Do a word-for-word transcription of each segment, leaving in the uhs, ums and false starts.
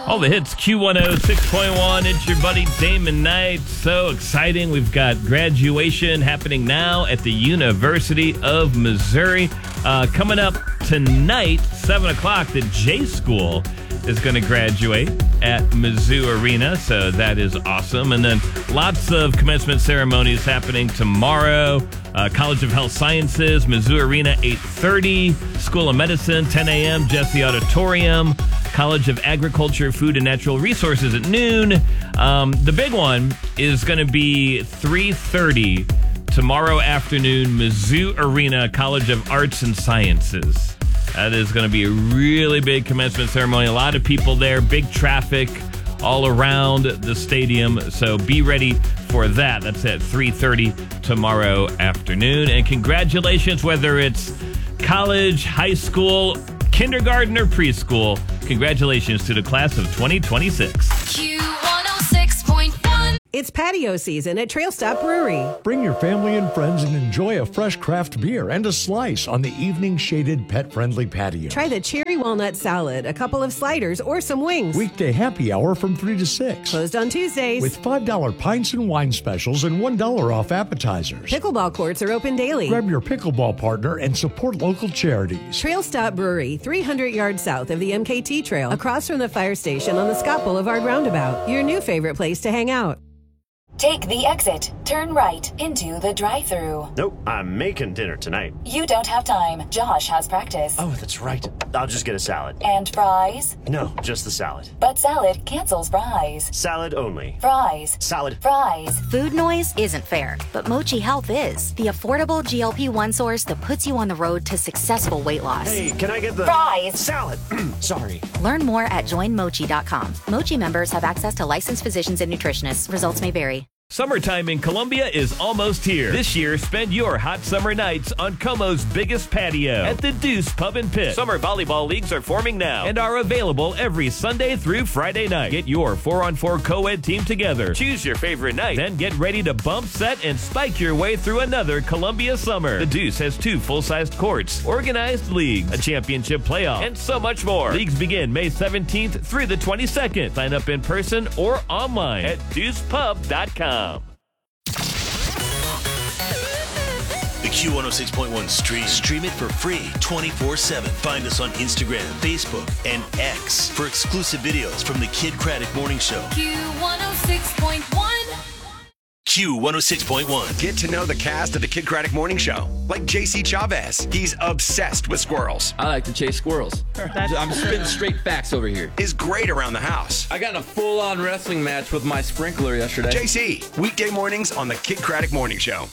All the hits, Q one oh six point one. It's your buddy Damon Knight. So exciting. We've got graduation happening now at the University of Missouri. Uh, coming up tonight, seven o'clock, the J School is going to graduate at Mizzou Arena. So that is awesome. And then lots of commencement ceremonies happening tomorrow. Uh, College of Health Sciences, Mizzou Arena, eight thirty. School of Medicine, ten a.m., Jesse Auditorium. College of Agriculture, Food, and Natural Resources at noon. Um, the big one is going to be three thirty tomorrow afternoon, Mizzou Arena, College of Arts and Sciences. That is going to be a really big commencement ceremony. A lot of people there, big traffic all around the stadium. So be ready for that. That's at three thirty tomorrow afternoon. And congratulations, whether it's college, high school, kindergarten, or preschool, congratulations to the class of twenty twenty-six. Q one oh six point one. It's patio season at Trail Stop Brewery. Bring your family and friends and enjoy a fresh craft beer and a slice on the evening shaded pet-friendly patio. Try the cherry walnut salad, a couple of sliders, or some wings. Weekday happy hour from three to six. Closed on Tuesdays. With five dollar pints and wine specials and one dollar off appetizers. Pickleball courts are open daily. Grab your pickleball partner and support local charities. Trail Stop Brewery, three hundred yards south of the M K T Trail, across from the fire station on the Scott Boulevard roundabout. Your new favorite place to hang out. Take the exit. Turn right into the drive-thru. Nope, I'm making dinner tonight. You don't have time. Josh has practice. Oh, that's right. I'll just get a salad. And fries? No, just the salad. But salad cancels fries. Salad only. Fries. Salad. Fries. Food noise isn't fair, but Mochi Health is. The affordable G L P one source that puts you on the road to successful weight loss. Hey, can I get the... Fries. Salad. Sorry. Learn more at join mochi dot com. Mochi members have access to licensed physicians and nutritionists. Results may vary. Summertime in Columbia is almost here. This year, spend your hot summer nights on Como's biggest patio at the Deuce Pub and Pit. Summer volleyball leagues are forming now and are available every Sunday through Friday night. Get your four on four co-ed team together. Choose your favorite night, then get ready to bump, set, and spike your way through another Columbia summer. The Deuce has two full-sized courts, organized leagues, a championship playoff, and so much more. Leagues begin May seventeenth through the twenty-second. Sign up in person or online at deuce pub dot com. The Q one oh six point one stream. Stream it for free twenty-four seven. Find us on Instagram, Facebook, and X for exclusive videos from the Kid Craddock Morning Show. Q one oh six point one. Q one oh six point one. Get to know the cast of the Kid Craddock Morning Show, like J C Chavez. He's obsessed with squirrels. I like to chase squirrels. I'm spitting straight facts over here. Is great around the house. I got in a full-on wrestling match with my sprinkler yesterday. J C, weekday mornings on the Kid Craddock Morning Show.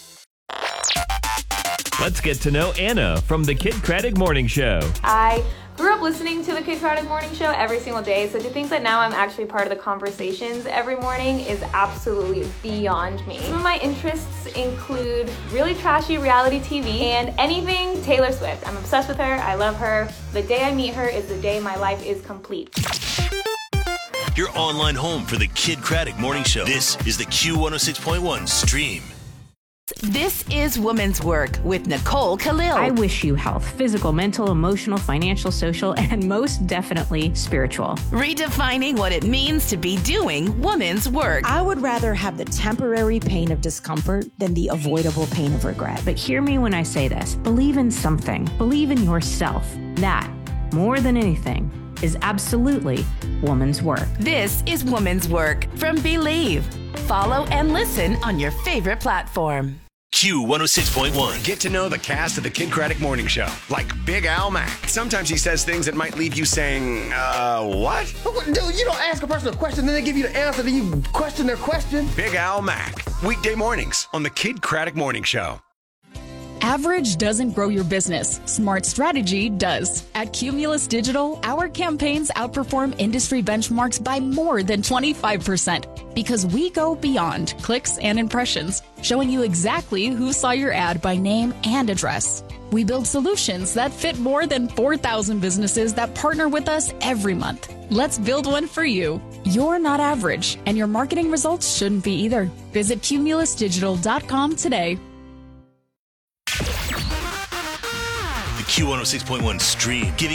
Let's get to know Anna from the Kid Craddock Morning Show. I grew up listening to the Kid Craddock Morning Show every single day, so to think that now I'm actually part of the conversations every morning is absolutely beyond me. Some of my interests include really trashy reality T V and anything Taylor Swift. I'm obsessed with her. I love her. The day I meet her is the day my life is complete. Your online home for the Kid Craddock Morning Show. This is the Q one oh six point one stream. This is Woman's Work with Nicole Khalil. I wish you health, physical, mental, emotional, financial, social, and most definitely spiritual. Redefining what it means to be doing woman's work. I would rather have the temporary pain of discomfort than the avoidable pain of regret. But hear me when I say this. Believe in something. Believe in yourself. That, more than anything, is absolutely woman's work. This is Woman's Work from Believe. Follow and listen on your favorite platform. Q one oh six point one. Get to know the cast of the Kid Craddock Morning Show, like Big Al Mack. Sometimes he says things that might leave you saying, uh, what? Dude, you don't ask a person a question, then they give you the answer, then you question their question. Big Al Mack, weekday mornings on the Kid Craddock Morning Show. Average doesn't grow your business. Smart strategy does. At Cumulus Digital, our campaigns outperform industry benchmarks by more than twenty-five percent because we go beyond clicks and impressions, showing you exactly who saw your ad by name and address. We build solutions that fit more than four thousand businesses that partner with us every month. Let's build one for you. You're not average, and your marketing results shouldn't be either. Visit cumulus digital dot com today. The Q one oh six point one stream, giving